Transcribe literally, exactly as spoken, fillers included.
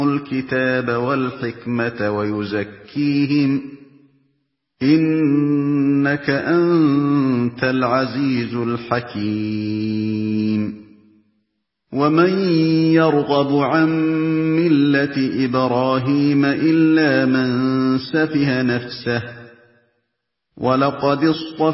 الكتاب والحكمة ويزكيهم إنك أنت العزيز الحكيم ومن يرغب عن ملة إبراهيم إلا من سفه نفسه ولقد اصطفى